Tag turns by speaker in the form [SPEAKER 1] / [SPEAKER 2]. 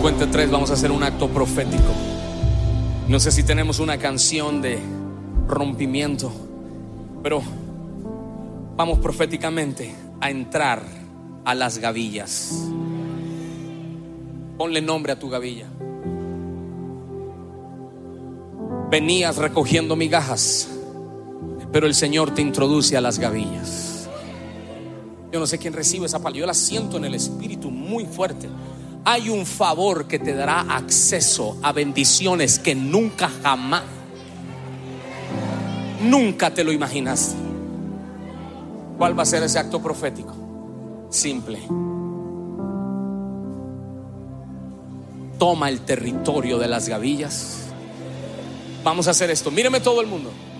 [SPEAKER 1] cuente tres vamos a hacer un acto profético. No sé si tenemos una canción de rompimiento, pero vamos proféticamente a entrar a las gavillas. Ponle nombre a tu gavilla. Venías recogiendo migajas, pero el Señor te introduce a las gavillas. Yo no sé quién recibe esa palabra, yo la siento en el espíritu muy fuerte. Hay un favor que te dará acceso a bendiciones que nunca jamás, nunca te lo imaginaste. ¿Cuál va a ser ese acto profético? Simple. Toma el territorio de las gavillas. Vamos a hacer esto. Míreme todo el mundo.